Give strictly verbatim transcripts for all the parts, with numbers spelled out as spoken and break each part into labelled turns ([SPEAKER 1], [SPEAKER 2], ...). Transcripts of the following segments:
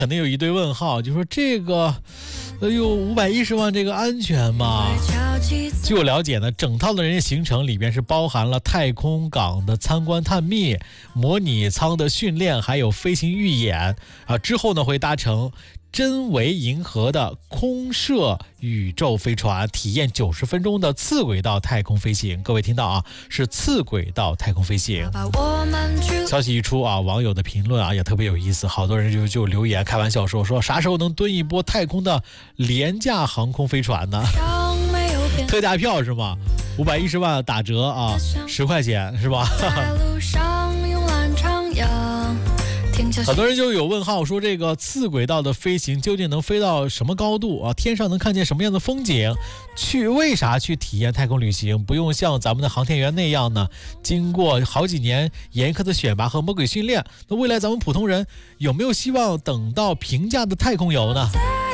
[SPEAKER 1] 肯定有一堆问号，就说这个，哎呦，五百一十万这个安全吗？据我了解呢，整套的人员行程里边是包含了太空港的参观探秘、模拟舱的训练，还有飞行预演啊。之后呢，会搭乘真维银河的空射宇宙飞船，体验九十分钟的次轨道太空飞行。各位听到啊，是次轨道太空飞行。消息一出啊，网友的评论啊也特别有意思，好多人就就留言开玩笑说说啥时候能蹲一波太空的廉价航空飞船呢？特价票是吗？五百一十万打折啊，十块钱是吧？很多人就有问号，说这个次轨道的飞行究竟能飞到什么高度啊？天上能看见什么样的风景？去为啥去体验太空旅行不用像咱们的航天员那样呢？经过好几年严苛的选拔和魔鬼训练，那未来咱们普通人有没有希望等到平价的太空游呢？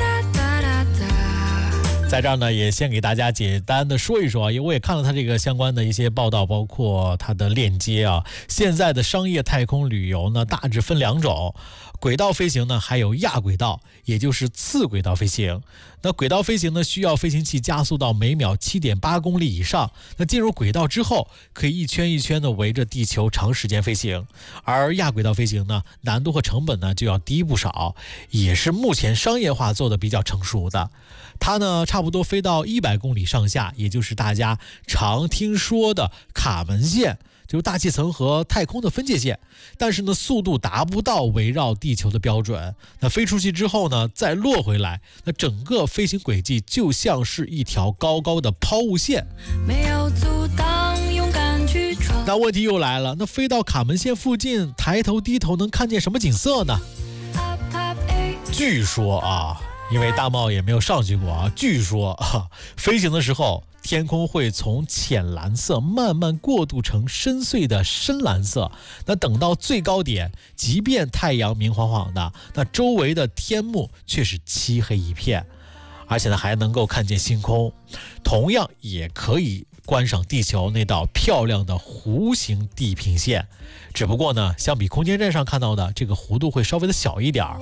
[SPEAKER 1] 在这儿呢，也先给大家简单的说一说，因为我也看了他这个相关的一些报道，包括它的链接啊。现在的商业太空旅游呢，大致分两种，轨道飞行呢，还有亚轨道，也就是次轨道飞行。那轨道飞行呢，需要飞行器加速到每秒 七点八公里以上。那进入轨道之后，可以一圈一圈的围着地球长时间飞行。而亚轨道飞行呢，难度和成本呢就要低不少，也是目前商业化做的比较成熟的。它呢，差不多飞到一百公里上下，也就是大家常听说的卡门线，就是大气层和太空的分界线。但是呢，速度达不到围绕地球的标准。那飞出去之后呢，再落回来，那整个飞行轨迹就像是一条高高的抛物线。没有阻挡，勇敢去闯。那问题又来了，那飞到卡门线附近，抬头低头能看见什么景色呢？据说啊。因为大茂也没有上去过啊，据说啊，飞行的时候天空会从浅蓝色慢慢过渡成深邃的深蓝色。那等到最高点，即便太阳明晃晃的，那周围的天幕却是漆黑一片，而且呢还能够看见星空，同样也可以观赏地球那道漂亮的弧形地平线。只不过呢，相比空间站上看到的这个弧度会稍微的小一点儿。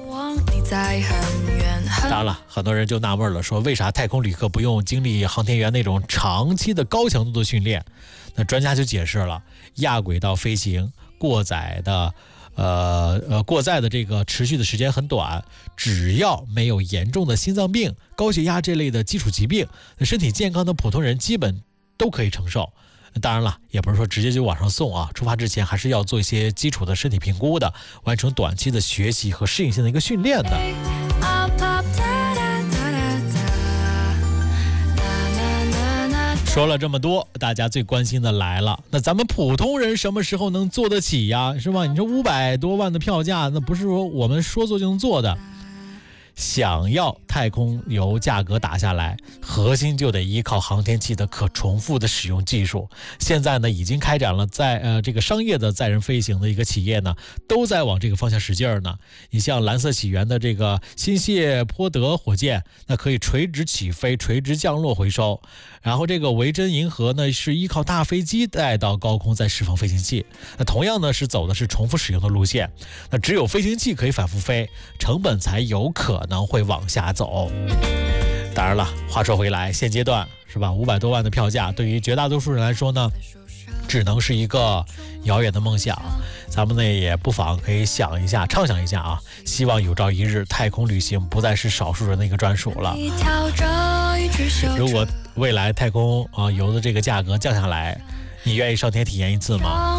[SPEAKER 1] 当然了，很多人就纳闷了，说为啥太空旅客不用经历航天员那种长期的高强度的训练？那专家就解释了，亚轨道飞行过载的呃呃过载的这个持续的时间很短，只要没有严重的心脏病、高血压这类的基础疾病，那身体健康的普通人基本都可以承受。当然了，也不是说直接就往上送啊，出发之前还是要做一些基础的身体评估的，完成短期的学习和适应性的一个训练的。说了这么多，大家最关心的来了，那咱们普通人什么时候能做得起呀？是吧？你说五百多万的票价，那不是说我们说做就能做的。想要太空游价格打下来，核心就得依靠航天器的可重复的使用技术。现在呢，已经开展了在呃这个商业的载人飞行的一个企业呢，都在往这个方向使劲儿呢。你像蓝色起源的这个新谢泼德火箭，那可以垂直起飞、垂直降落回收。然后这个维珍银河呢，是依靠大飞机带到高空再释放飞行器。那同样呢，是走的是重复使用的路线。那只有飞行器可以反复飞，成本才有可能会往下走。当然了，话说回来，现阶段是吧，五百多万的票价对于绝大多数人来说呢，只能是一个遥远的梦想。咱们呢也不妨可以想一下，畅想一下啊，希望有朝一日太空旅行不再是少数人的一个专属了。如果未来太空啊游的这个价格降下来，你愿意上天体验一次吗？